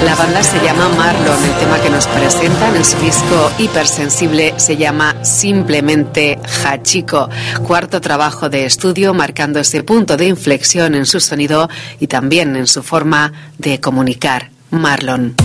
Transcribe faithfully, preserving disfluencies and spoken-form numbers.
La banda se llama Marlon, el tema que nos presentan en su disco Hipersensible se llama simplemente Hachiko, cuarto trabajo de estudio marcando ese punto de inflexión en su sonido y también en su forma de comunicar. Marlon.